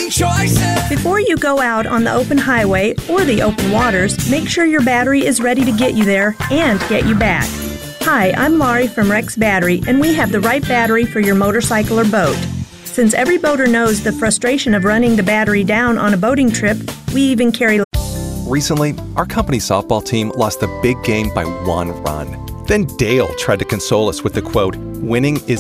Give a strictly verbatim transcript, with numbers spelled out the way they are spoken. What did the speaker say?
Good choices. Before you go out on the open highway or the open waters, make sure your battery is ready to get you there and get you back. Hi, I'm Laurie from Rex Battery, and we have the right battery for your motorcycle or boat. Since every boater knows the frustration of running the battery down on a boating trip, we even carry... Recently, our company softball team lost the big game by one run. Then Dale tried to console us with the quote, "Winning is